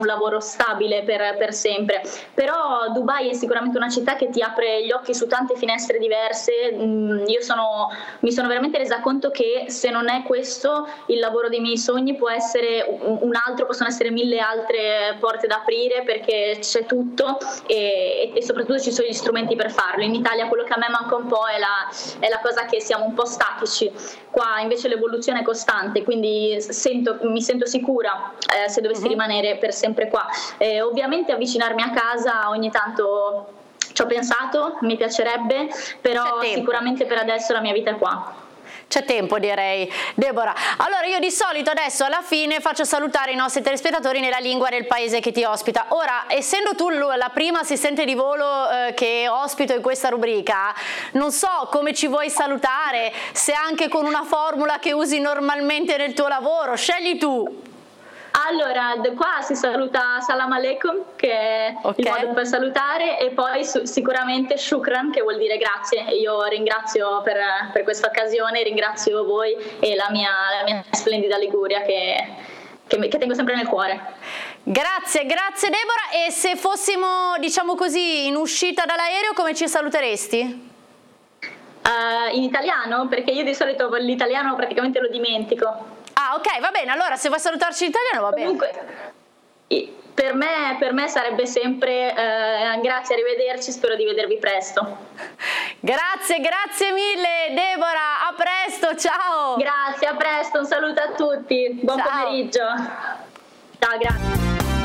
un lavoro stabile per sempre, però Dubai è sicuramente una città che ti apre gli occhi su tante finestre diverse. Mi sono veramente resa conto che se non è questo il lavoro dei miei sogni, può essere un altro, possono essere 1000 altre porte da aprire, perché c'è tutto e soprattutto ci sono gli strumenti per farlo. In Italia quello che a me manca un po' è la cosa che siamo un po' statici. Qua invece l'evoluzione è costante, quindi mi sento sicura se dovessi rimanere per sempre qua. Ovviamente avvicinarmi a casa ogni tanto ci ho pensato, mi piacerebbe, però sicuramente per adesso la mia vita è qua. C'è tempo, direi. Deborah, allora io di solito adesso alla fine faccio salutare i nostri telespettatori nella lingua del paese che ti ospita. Ora, essendo tu la prima assistente di volo che ospito in questa rubrica, non so come ci vuoi salutare, se anche con una formula che usi normalmente nel tuo lavoro, scegli tu. Allora, qua si saluta Salam Aleikum, che è il modo per salutare, e poi sicuramente Shukran, che vuol dire grazie. Io ringrazio per questa occasione, ringrazio voi e la mia splendida Liguria che tengo sempre nel cuore. Grazie Deborah. E se fossimo, diciamo così, in uscita dall'aereo, come ci saluteresti? In italiano? Perché io di solito l'italiano praticamente lo dimentico. Ah, ok, va bene, allora se vuoi salutarci in italiano va bene. Comunque, per me sarebbe sempre grazie, arrivederci, spero di vedervi presto. Grazie mille Deborah, a presto, ciao. Grazie, a presto, un saluto a tutti, buon pomeriggio. Ciao, grazie.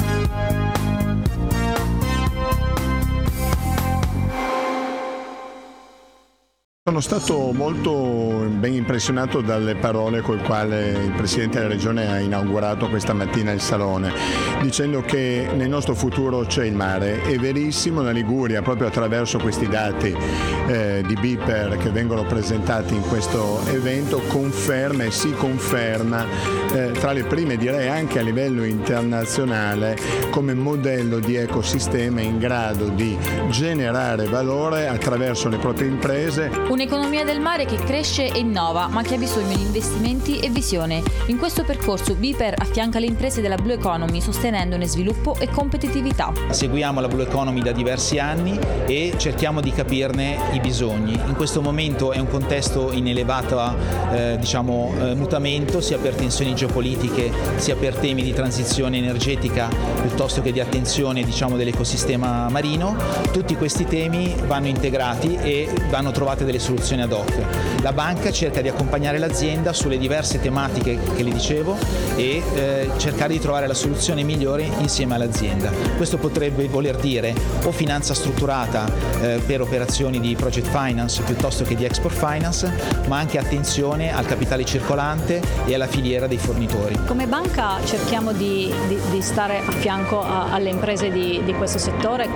Sono stato molto ben impressionato dalle parole con le quali il Presidente della Regione ha inaugurato questa mattina il Salone, dicendo che nel nostro futuro c'è il mare. È verissimo, la Liguria, proprio attraverso questi dati di BIPER che vengono presentati in questo evento, conferma e si conferma tra le prime, direi anche a livello internazionale, come modello di ecosistema in grado di generare valore attraverso le proprie imprese. Un'economia del mare che cresce e innova, ma che ha bisogno di investimenti e visione. In questo percorso BIPER affianca le imprese della Blue Economy, sostenendone sviluppo e competitività. Seguiamo la Blue Economy da diversi anni e cerchiamo di capirne i bisogni. In questo momento è un contesto in elevato mutamento, sia per tensioni geopolitiche, sia per temi di transizione energetica, piuttosto che di attenzione dell'ecosistema marino. Tutti questi temi vanno integrati e vanno trovate delle soluzioni ad hoc. La banca cerca di accompagnare l'azienda sulle diverse tematiche che le dicevo e cercare di trovare la soluzione migliore insieme all'azienda. Questo potrebbe voler dire o finanza strutturata per operazioni di project finance piuttosto che di export finance, ma anche attenzione al capitale circolante e alla filiera dei fornitori. Come banca cerchiamo di stare a fianco alle imprese di questo settore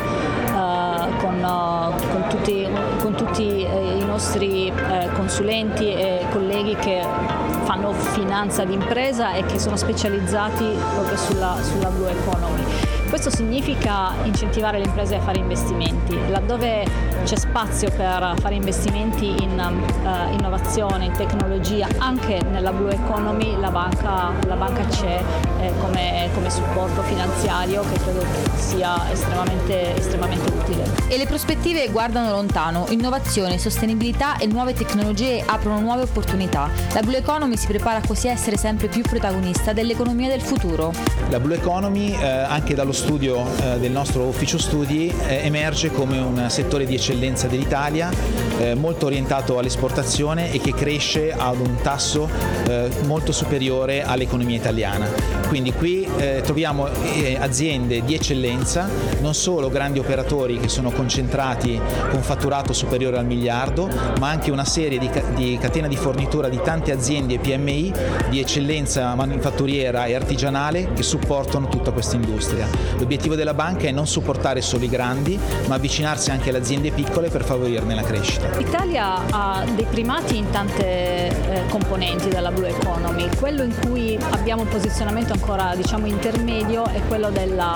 con tutti i nostri consulenti e colleghi che fanno finanza d'impresa e che sono specializzati proprio sulla Blue Economy. Questo significa incentivare le imprese a fare investimenti. Laddove c'è spazio per fare investimenti in innovazione, in tecnologia, anche nella Blue Economy la banca c'è come supporto finanziario, che credo sia estremamente utile. E le prospettive guardano lontano. Innovazione, sostenibilità e nuove tecnologie aprono nuove opportunità. La Blue Economy si prepara così a essere sempre più protagonista dell'economia del futuro. La Blue Economy, anche dallo studio del nostro ufficio studi, emerge come un settore di eccellenza dell'Italia, molto orientato all'esportazione e che cresce ad un tasso molto superiore all'economia italiana. Quindi qui troviamo aziende di eccellenza, non solo grandi operatori che sono concentrati con fatturato superiore al miliardo, ma anche una serie di catena di fornitura di tante aziende e PMI di eccellenza manifatturiera e artigianale che supportano tutta questa industria. L'obiettivo della banca è non supportare solo i grandi, ma avvicinarsi anche alle aziende piccole per favorirne la crescita. L'Italia ha dei primati in tante componenti della Blue Economy. Quello in cui abbiamo un posizionamento ancora intermedio è quello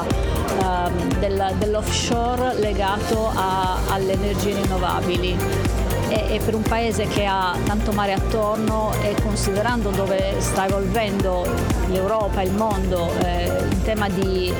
dell'offshore legato alle energie rinnovabili. E per un paese che ha tanto mare attorno e considerando dove sta evolvendo l'Europa e il mondo in tema di